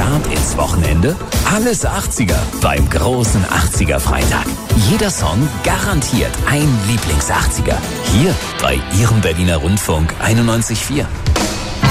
Start ins Wochenende? Alles 80er beim großen 80er Freitag. Jeder Song garantiert ein Lieblings-80er. Hier bei Ihrem Berliner Rundfunk 91.4.